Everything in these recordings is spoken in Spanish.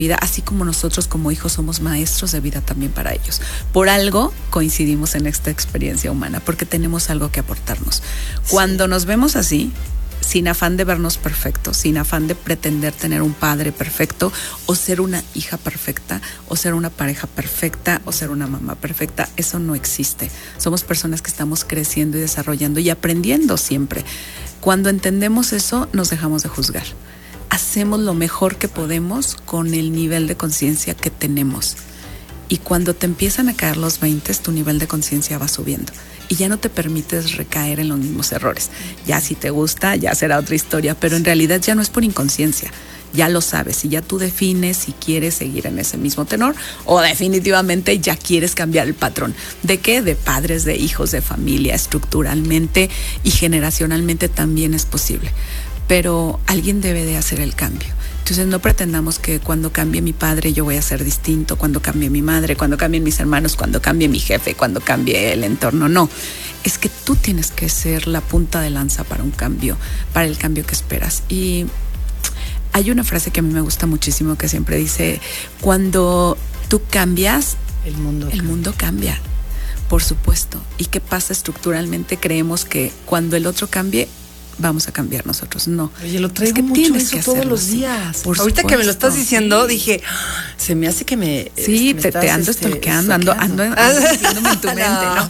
vida, así como nosotros como hijos somos maestros de vida también para ellos. Por algo coincidimos en esta experiencia humana, porque tenemos algo que aportarnos. Cuando nos vemos así, sin afán de vernos perfectos, sin afán de pretender tener un padre perfecto, o ser una hija perfecta, o ser una pareja perfecta, o ser una mamá perfecta, eso no existe. Somos personas que estamos creciendo y desarrollando y aprendiendo siempre. Cuando entendemos eso, nos dejamos de juzgar. Hacemos lo mejor que podemos con el nivel de conciencia que tenemos. Y cuando te empiezan a caer los 20, tu nivel de conciencia va subiendo. Y ya no te permites recaer en los mismos errores. Ya si te gusta, ya será otra historia. Pero en realidad ya no es por inconsciencia. Ya lo sabes y ya tú defines si quieres seguir en ese mismo tenor o definitivamente ya quieres cambiar el patrón. ¿De qué? De padres, de hijos, de familia, estructuralmente y generacionalmente también es posible. Pero alguien debe de hacer el cambio. Entonces no pretendamos que cuando cambie mi padre yo voy a ser distinto, cuando cambie mi madre, cuando cambien mis hermanos, cuando cambie mi jefe, cuando cambie el entorno. No, es que tú tienes que ser la punta de lanza para un cambio, para el cambio que esperas. Y hay una frase que a mí me gusta muchísimo que siempre dice, cuando tú cambias, el mundo cambia, por supuesto. ¿Y qué pasa estructuralmente? Creemos que cuando el otro cambie, vamos a cambiar nosotros. No. Oye, lo traigo es que mucho eso todos los días. Ahorita que me lo estás diciendo, dije, se me hace que me... Sí, te ando stalkeando, ando metiéndome en tu mente, ¿no?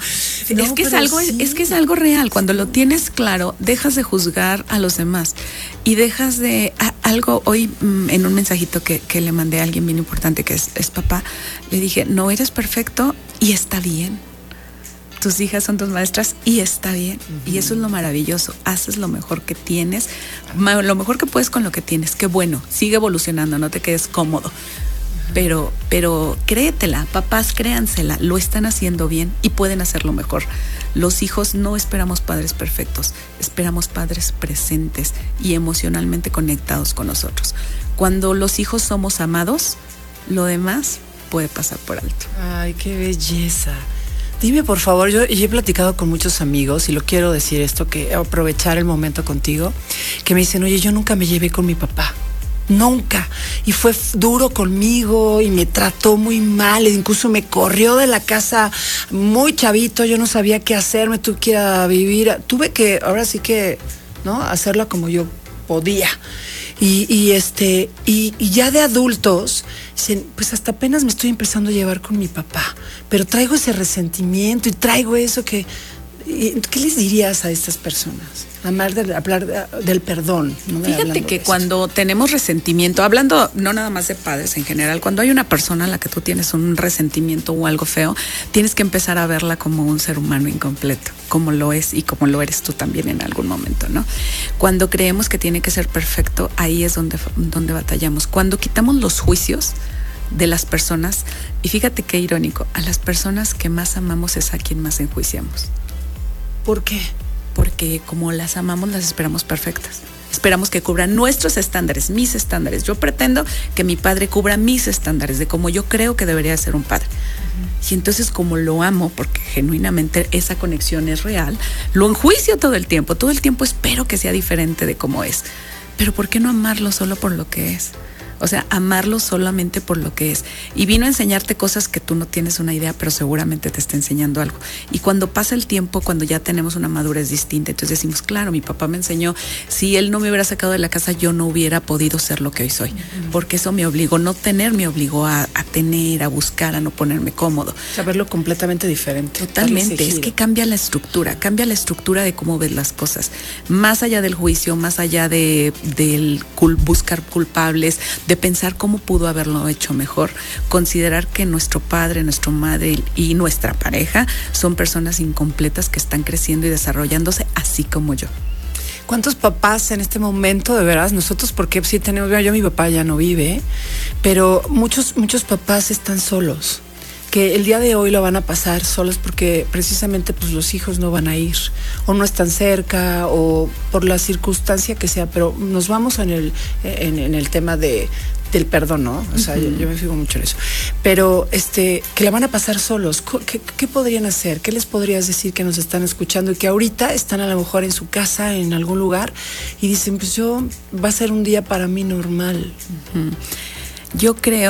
Es que es algo real. Cuando lo tienes claro, dejas de juzgar a los demás y dejas de... algo hoy en un mensajito que le mandé a alguien bien importante que es papá, le dije, no eres perfecto y está bien. Tus hijas son tus maestras y está bien. Y eso es lo maravilloso. Haces lo mejor que tienes, lo mejor que puedes con lo que tienes. Qué bueno, sigue evolucionando, no te quedes cómodo. Pero créetela, papás, créansela, lo están haciendo bien y pueden hacerlo mejor. Los hijos no esperamos padres perfectos, esperamos padres presentes y emocionalmente conectados con nosotros. Cuando los hijos somos amados, lo demás puede pasar por alto. Ay, qué belleza. Dime, por favor, yo he platicado con muchos amigos y lo quiero decir esto, que aprovechar el momento contigo, que me dicen, oye, yo nunca me llevé con mi papá, nunca, y fue duro conmigo y me trató muy mal, incluso me corrió de la casa muy chavito, yo no sabía qué hacer, me tuve que ir a vivir, tuve que, ahora sí que, ¿no?, hacerla como yo podía. Y ya de adultos, pues hasta apenas me estoy empezando a llevar con mi papá, pero traigo ese resentimiento y traigo eso que... ¿Qué les dirías a estas personas? Hablar del perdón. ¿No? Fíjate que cuando tenemos resentimiento, hablando no nada más de padres en general, cuando hay una persona a la que tú tienes un resentimiento o algo feo, tienes que empezar a verla como un ser humano incompleto, como lo es y como lo eres tú también en algún momento, ¿no? Cuando creemos que tiene que ser perfecto, ahí es donde batallamos. Cuando quitamos los juicios de las personas, y fíjate qué irónico, a las personas que más amamos es a quien más enjuiciamos. ¿Por qué? Porque como las amamos, las esperamos perfectas. Esperamos que cubran nuestros estándares, mis estándares. Yo pretendo que mi padre cubra mis estándares de cómo yo creo que debería ser un padre. Y entonces, como lo amo, porque genuinamente esa conexión es real, lo enjuicio todo el tiempo espero que sea diferente de cómo es. Pero ¿por qué no amarlo solo por lo que es? O sea, amarlo solamente por lo que es. Y vino a enseñarte cosas que tú no tienes una idea, pero seguramente te está enseñando algo. Y cuando pasa el tiempo, cuando ya tenemos una madurez distinta, entonces decimos, claro, mi papá me enseñó, si él no me hubiera sacado de la casa, yo no hubiera podido ser lo que hoy soy. Porque eso me obligó, no tener, me obligó a tener, a buscar, a no ponerme cómodo. Saberlo completamente diferente. Totalmente, es que cambia la estructura de cómo ves las cosas. Más allá del juicio, más allá del buscar culpables, de pensar cómo pudo haberlo hecho mejor, considerar que nuestro padre, nuestra madre y nuestra pareja son personas incompletas que están creciendo y desarrollándose así como yo. ¿Cuántos papás en este momento, de veras, nosotros, porque sí tenemos, yo mi papá ya no vive, pero muchos papás están solos, que el día de hoy lo van a pasar solos porque precisamente pues los hijos no van a ir o no están cerca o por la circunstancia que sea, pero nos vamos en el tema del perdón, ¿no? O sea, yo me fijo mucho en eso. Pero que la van a pasar solos. ¿Qué podrían hacer? ¿Qué les podrías decir que nos están escuchando y que ahorita están a lo mejor en su casa, en algún lugar y dicen, pues va a ser un día para mí normal? Yo creo